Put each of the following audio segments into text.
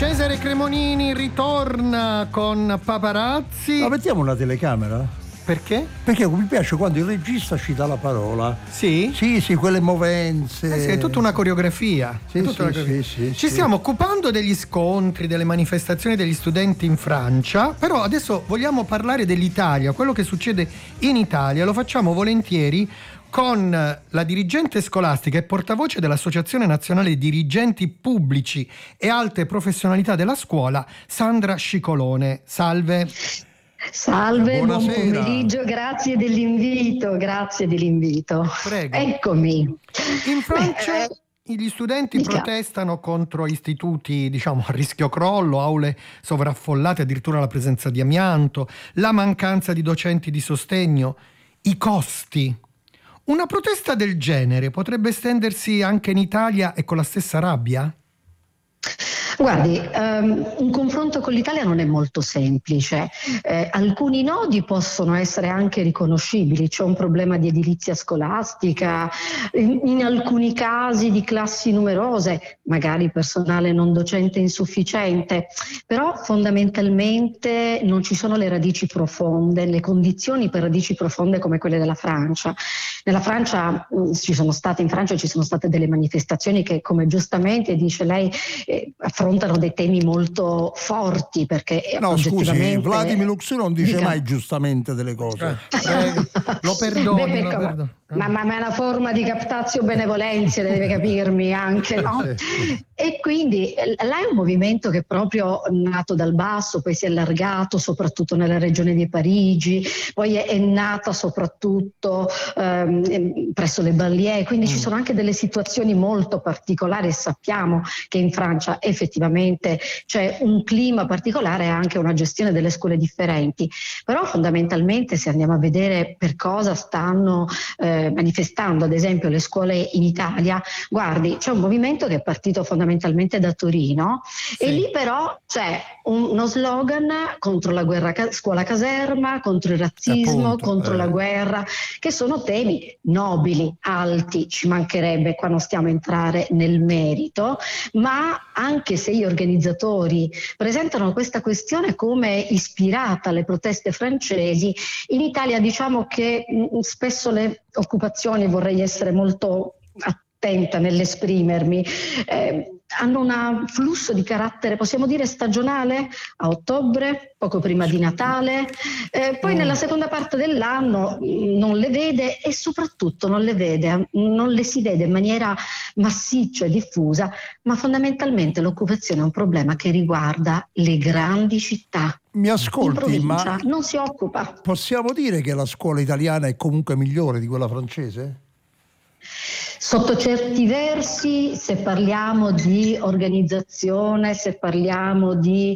Cesare Cremonini ritorna con Paparazzi. Ma mettiamo una telecamera? Perché? Perché mi piace quando il regista ci dà la parola. Sì? Sì, quelle movenze. Sì, è tutta una coreografia. Sì, ci stiamo occupando degli scontri, delle manifestazioni degli studenti in Francia, però adesso vogliamo parlare dell'Italia, quello che succede in Italia. Lo facciamo volentieri con la dirigente scolastica e portavoce dell'Associazione Nazionale Dirigenti Pubblici e Alte Professionalità della Scuola, Sandra Scicolone. Salve. Salve, buonasera. Buon pomeriggio, grazie dell'invito. Prego. Eccomi. In Francia gli studenti protestano contro istituti, a rischio crollo, aule sovraffollate, addirittura la presenza di amianto, la mancanza di docenti di sostegno, i costi. Una protesta del genere potrebbe estendersi anche in Italia e con la stessa rabbia? Guardi, un confronto con l'Italia non è molto semplice. Alcuni nodi possono essere anche riconoscibili. C'è un problema di edilizia scolastica, in alcuni casi di classi numerose, magari personale non docente insufficiente, però fondamentalmente non ci sono le radici profonde, le condizioni per radici profonde come quelle della Francia. In Francia ci sono state delle manifestazioni che, come giustamente dice lei, affrontano dei temi molto forti, perché oggettivamente... Scusi, Vladimir Luxu non dice mai giustamente delle cose. Lo perdono. Ma è una forma di captatio benevolenza, deve capirmi anche, no? E quindi là è un movimento che è proprio nato dal basso, poi si è allargato soprattutto nella regione di Parigi, poi è nata soprattutto presso le banlieue, quindi ci sono anche delle situazioni molto particolari. Sappiamo che in Francia effettivamente c'è un clima particolare e anche una gestione delle scuole differenti, però fondamentalmente, se andiamo a vedere per cosa stanno manifestando ad esempio le scuole in Italia, guardi, c'è un movimento che è partito fondamentalmente da Torino, e lì però c'è uno slogan contro la guerra scuola-caserma, contro il razzismo, contro la guerra, che sono temi nobili, alti, ci mancherebbe, qua non stiamo a entrare nel merito, ma anche se gli organizzatori presentano questa questione come ispirata alle proteste francesi, in Italia diciamo che spesso le occupazioni, vorrei essere molto attenta nell'esprimermi, hanno un flusso di carattere, possiamo dire, stagionale, a ottobre, poco prima di Natale, poi nella seconda parte dell'anno non le vede, e soprattutto non le si vede in maniera massiccia e diffusa, ma fondamentalmente l'occupazione è un problema che riguarda le grandi città. Mi ascolti, ma non si occupa. Possiamo dire che la scuola italiana è comunque migliore di quella francese? Sotto certi versi, se parliamo di organizzazione, se parliamo di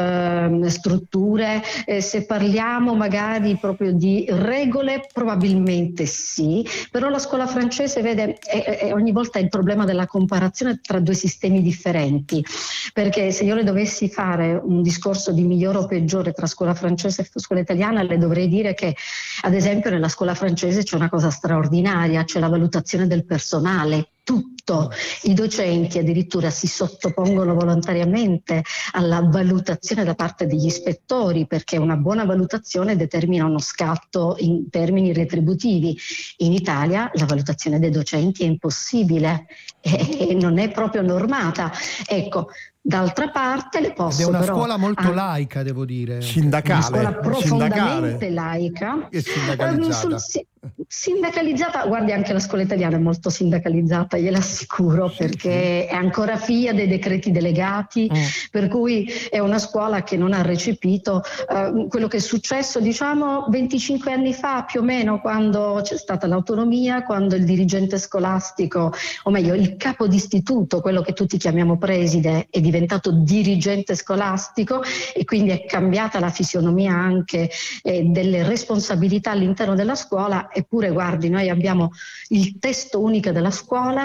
strutture, se parliamo magari proprio di regole, probabilmente sì, però la scuola francese, vede, ogni volta è il problema della comparazione tra due sistemi differenti, perché se io le dovessi fare un discorso di migliore o peggiore tra scuola francese e scuola italiana, le dovrei dire che ad esempio nella scuola francese c'è una cosa straordinaria, c'è la valutazione del personale, tutto. I docenti addirittura si sottopongono volontariamente alla valutazione da parte degli ispettori, perché una buona valutazione determina uno scatto in termini retributivi. In Italia la valutazione dei docenti è impossibile e non è proprio normata. Ecco, d'altra parte le posso. Ed è una però scuola molto laica, devo dire. Sindacale. Una scuola profondamente laica. E sindacalizzata. Sindacalizzata, guardi, anche la scuola italiana è molto sindacalizzata, glielo assicuro, perché è ancora figlia dei decreti delegati, per cui è una scuola che non ha recepito quello che è successo 25 anni fa più o meno, quando c'è stata l'autonomia, quando il dirigente scolastico, o meglio il capo d'istituto, quello che tutti chiamiamo preside, è diventato dirigente scolastico, e quindi è cambiata la fisionomia anche delle responsabilità all'interno della scuola. Eppure guardi, noi abbiamo il testo unico della scuola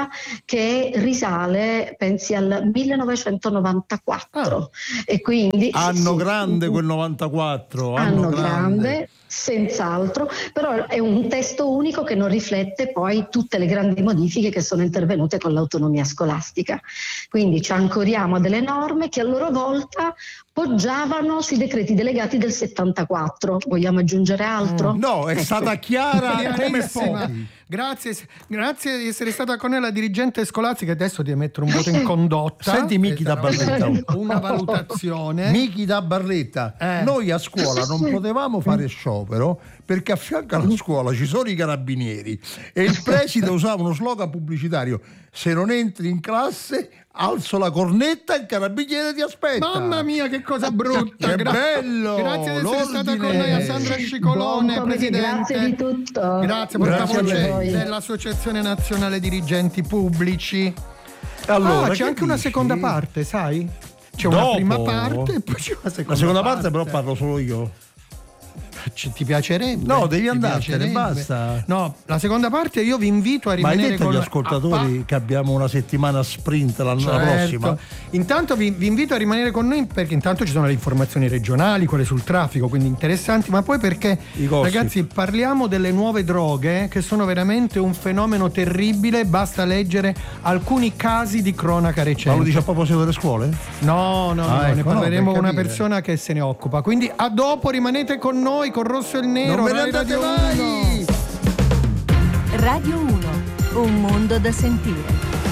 storia che risale, pensi, al 1994. E quindi anno grande quel 94, anno grande, senz'altro, però è un testo unico che non riflette poi tutte le grandi modifiche che sono intervenute con l'autonomia scolastica. Quindi ci ancoriamo a delle norme che a loro volta poggiavano sui decreti delegati del 74. Vogliamo aggiungere altro? No, è stata chiara come pochi. Grazie di essere stata con noi, la dirigente scolastica. Adesso devi mettere un voto in condotta. Senti Michi da Barletta, una valutazione. Michi da Barletta, noi a scuola non potevamo fare sciopero perché a fianco alla scuola ci sono i carabinieri e il preside usava uno slogan pubblicitario: se non entri in classe alzo la cornetta e il carabiniere ti aspetta. Mamma mia, che cosa brutta. Che bello. Grazie di essere stata con noi, a Sandra Scicolone, presidente. Grazie di tutto. Grazie, portavoce dell'Associazione Nazionale Dirigenti Pubblici. Allora, c'è anche una seconda parte, sai? C'è una prima parte e poi c'è una seconda parte. La seconda parte però parlo solo io. Ti piacerebbe? No, devi andartene, basta. No, la seconda parte io vi invito a rimanere. Ma hai detto con agli ascoltatori che abbiamo una settimana sprint l'anno prossima? Intanto vi invito a rimanere con noi, perché intanto ci sono le informazioni regionali, quelle sul traffico, quindi interessanti, ma poi perché, ragazzi, parliamo delle nuove droghe che sono veramente un fenomeno terribile. Basta leggere alcuni casi di cronaca recente. Ma lo dice a proposito delle scuole? No, ecco, ne parleremo con una persona che se ne occupa. Quindi a dopo, rimanete con noi, con Rosso e il Nero. Non ve ne andate mai! Radio 1, un mondo da sentire.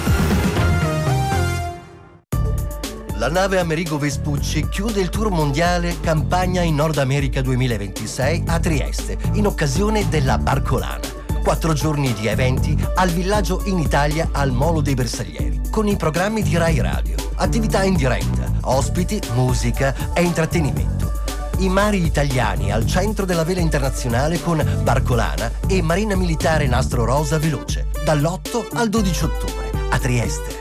La nave Amerigo Vespucci chiude il tour mondiale Campagna in Nord America 2026 a Trieste, in occasione della Barcolana. 4 giorni di eventi al villaggio in Italia al Molo dei Bersaglieri, con i programmi di Rai Radio, attività in diretta, ospiti, musica e intrattenimento. I mari italiani al centro della vela internazionale con Barcolana e Marina Militare Nastro Rosa Veloce, dall'8 al 12 ottobre a Trieste.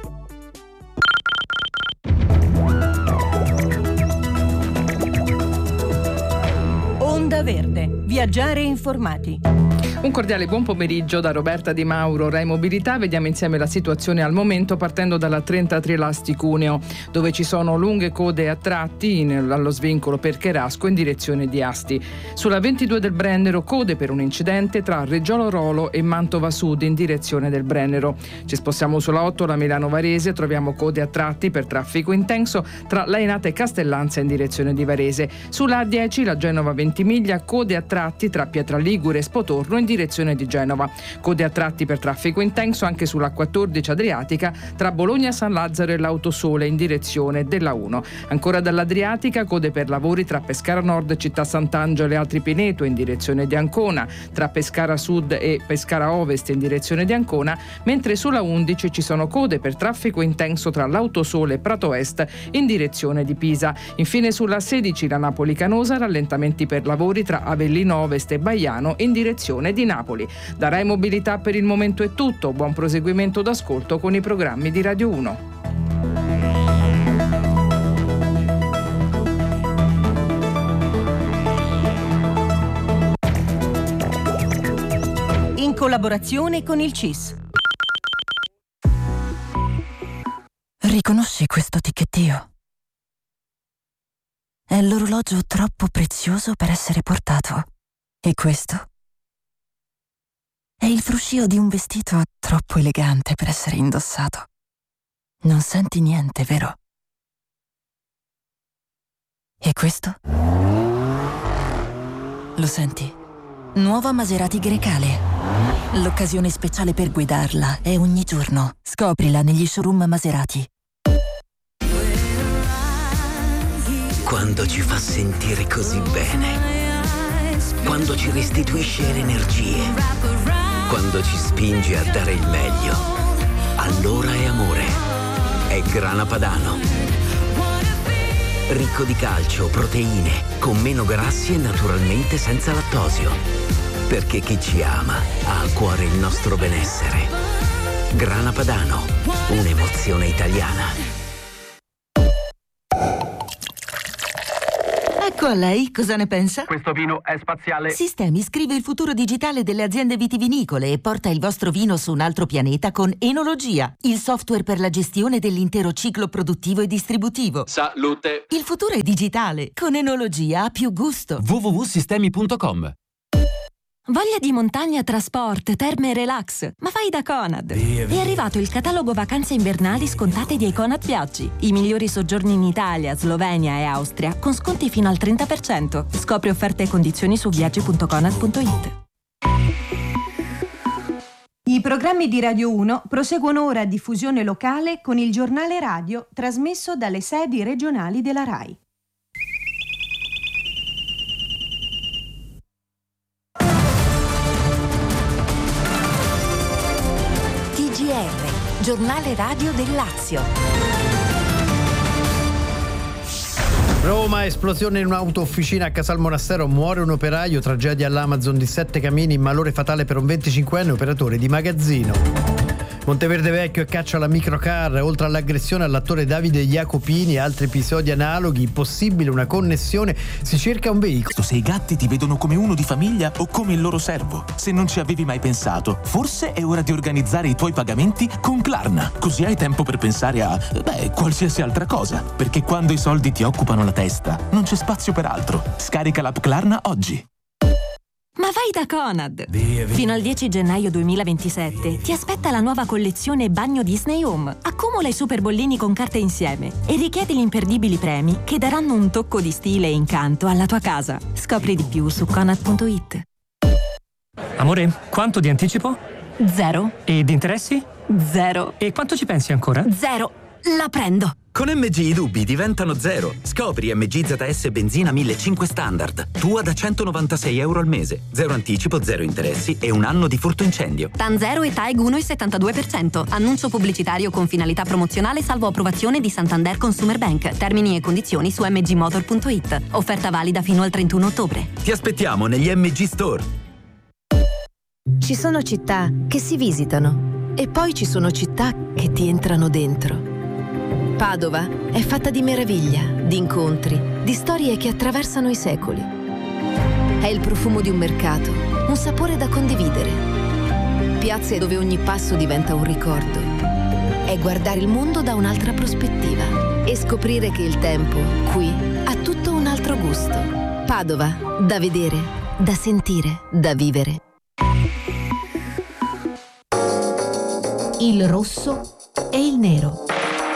Onda Verde, viaggiare informati. Un cordiale buon pomeriggio da Roberta Di Mauro, Rai Mobilità. Vediamo insieme la situazione al momento partendo dalla 30 Trilasti Cuneo, dove ci sono lunghe code a tratti allo svincolo per Cherasco in direzione di Asti. Sulla 22 del Brennero code per un incidente tra Reggiolo Rolo e Mantova Sud in direzione del Brennero. Ci spostiamo sulla 8, la Milano Varese, troviamo code a tratti per traffico intenso tra Lainate e Castellanza in direzione di Varese. Sulla A10 la Genova Ventimiglia, code a tratti tra Pietraligure e Spotorno in direzione di Genova. Code a tratti per traffico intenso anche sulla 14 Adriatica tra Bologna San Lazzaro e l'Autosole in direzione della 1. Ancora dall'Adriatica code per lavori tra Pescara Nord, Città Sant'Angelo e Altri Pineto in direzione di Ancona, tra Pescara Sud e Pescara Ovest in direzione di Ancona, mentre sulla 11 ci sono code per traffico intenso tra l'Autosole e Prato Est in direzione di Pisa. Infine sulla 16 la Napoli Canosa, rallentamenti per lavori tra Avellino Ovest e Baiano in direzione di Napoli. Da Rai Mobilità per il momento è tutto. Buon proseguimento d'ascolto con i programmi di Radio 1. In collaborazione con il CIS. Riconosci questo ticchettio? È l'orologio troppo prezioso per essere portato. E questo? È il fruscio di un vestito troppo elegante per essere indossato. Non senti niente, vero? E questo? Lo senti? Nuova Maserati Grecale. L'occasione speciale per guidarla è ogni giorno. Scoprila negli showroom Maserati. Quando ci fa sentire così bene. Quando ci restituisce le energie. Quando ci spinge a dare il meglio. Allora è amore. È Grana Padano. Ricco di calcio, proteine, con meno grassi e naturalmente senza lattosio. Perché chi ci ama ha a cuore il nostro benessere. Grana Padano, un'emozione italiana. Dico a lei cosa ne pensa? Questo vino è spaziale. Sistemi scrive il futuro digitale delle aziende vitivinicole e porta il vostro vino su un altro pianeta con Enologia, il software per la gestione dell'intero ciclo produttivo e distributivo. Salute. Il futuro è digitale. Con Enologia ha più gusto. www.sistemi.com. Voglia di montagna, trasport, terme e relax? Ma fai da Conad! È arrivato il catalogo vacanze invernali scontate di Conad Viaggi. I migliori soggiorni in Italia, Slovenia e Austria con sconti fino al 30%. Scopri offerte e condizioni su viaggi.conad.it. I programmi di Radio 1 proseguono ora a diffusione locale con il giornale radio trasmesso dalle sedi regionali della RAI. TGR, giornale radio del Lazio. Roma, esplosione in un'auto-officina a Casal Monastero, muore un operaio, tragedia all'Amazon di 7 camini, malore fatale per un 25enne operatore di magazzino. Monteverde Vecchio e caccia alla microcar, oltre all'aggressione all'attore Davide Jacopini e altri episodi analoghi, possibile una connessione, si cerca un veicolo. Se i gatti ti vedono come uno di famiglia o come il loro servo, se non ci avevi mai pensato, forse è ora di organizzare i tuoi pagamenti con Klarna, così hai tempo per pensare a, qualsiasi altra cosa, perché quando i soldi ti occupano la testa, non c'è spazio per altro. Scarica l'app Klarna oggi. Ma vai da Conad! Fino al 10 gennaio 2027 ti aspetta la nuova collezione Bagno Disney Home. Accumula i super bollini con carte insieme e richiedi gli imperdibili premi che daranno un tocco di stile e incanto alla tua casa. Scopri di più su Conad.it. Amore, quanto di anticipo? 0. E di interessi? 0. E quanto ci pensi ancora? 0. La prendo! Con MG i dubbi diventano 0. Scopri MG ZS Benzina 1500 Standard. Tua da €196 al mese. 0 anticipo, 0 interessi e un anno di furto incendio. TAN 0 e TAEG 1,72%. Annuncio pubblicitario con finalità promozionale salvo approvazione di Santander Consumer Bank. Termini e condizioni su mgmotor.it. Offerta valida fino al 31 ottobre. Ti aspettiamo negli MG Store. Ci sono città che si visitano e poi ci sono città che ti entrano dentro. Padova è fatta di meraviglia, di incontri, di storie che attraversano i secoli. È il profumo di un mercato, un sapore da condividere. Piazze dove ogni passo diventa un ricordo. È guardare il mondo da un'altra prospettiva e scoprire che il tempo, qui, ha tutto un altro gusto. Padova, da vedere, da sentire, da vivere. Il rosso e il nero.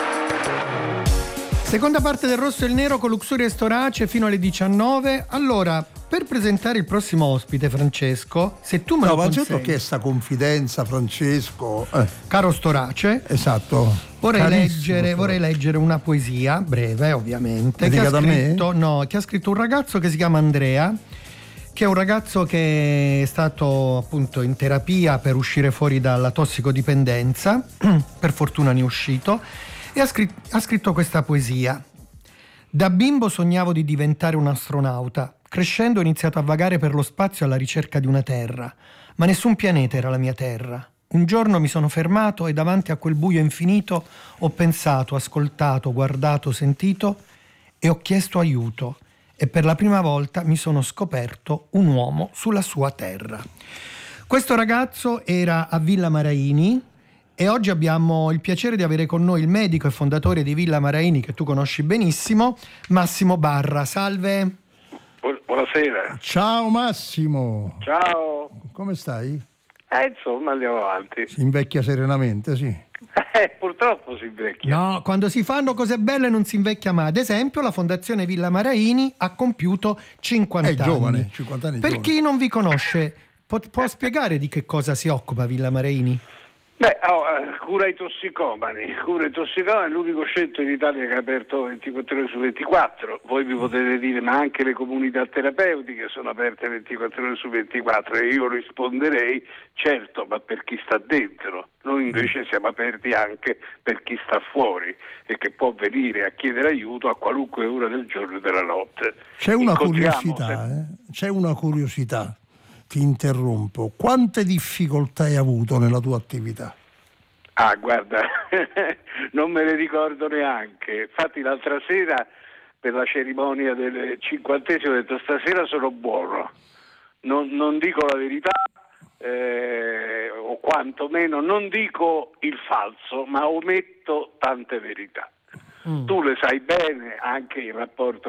Seconda parte del Rosso e il Nero con Luxuria e Storace fino alle 19. Allora, per presentare il prossimo ospite, Francesco, se tu me lo consegni... certo che sta confidenza, Francesco. Caro Storace. Esatto. Vorrei leggere una poesia, breve ovviamente. Dedicata a me? No, che ha scritto un ragazzo che si chiama Andrea, che è un ragazzo che è stato appunto in terapia per uscire fuori dalla tossicodipendenza, per fortuna ne è uscito, e ha scritto questa poesia. Da bimbo sognavo di diventare un astronauta. Crescendo ho iniziato a vagare per lo spazio alla ricerca di una terra, ma nessun pianeta era la mia terra. Un giorno mi sono fermato e davanti a quel buio infinito ho pensato, ascoltato, guardato, sentito e ho chiesto aiuto. E per la prima volta mi sono scoperto un uomo sulla sua terra. Questo ragazzo era a Villa Maraini e oggi abbiamo il piacere di avere con noi il medico e fondatore di Villa Maraini, che tu conosci benissimo, Massimo Barra. Salve. Buonasera. Ciao Massimo. Ciao. Come stai? Insomma, andiamo avanti. Si invecchia serenamente, sì. Purtroppo si invecchia. No, quando si fanno cose belle non si invecchia mai. Ad esempio, la Fondazione Villa Maraini ha compiuto 50 anni. È giovane, 50 anni. Per chi non vi conosce, può spiegare di che cosa si occupa Villa Maraini? Cura i tossicomani. Cura i tossicomani è l'unico centro in Italia che è aperto 24 ore su 24. Voi mi potete dire, ma anche le comunità terapeutiche sono aperte 24 ore su 24, e io risponderei, certo, ma per chi sta dentro. Noi invece siamo aperti anche per chi sta fuori e che può venire a chiedere aiuto a qualunque ora del giorno e della notte. C'è una curiosità. Ti interrompo. Quante difficoltà hai avuto nella tua attività? Guarda, non me le ricordo neanche. Infatti l'altra sera per la cerimonia del 50°, ho detto stasera sono buono, non dico la verità, o quantomeno non dico il falso, ma ometto tante verità. Tu le sai bene, anche in rapporto